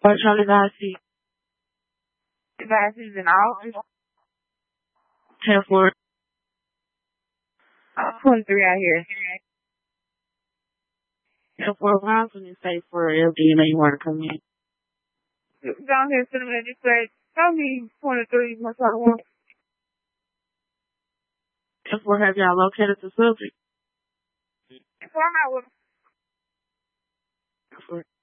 Or Charlie guys see The guys is in office. 10-4. I'm 23 out here. 10-4 rounds when you say for LD and they want to come in. Down here sitting there just say, tell me 23 must have one. 10-4 have y'all located the subject? So I'm out with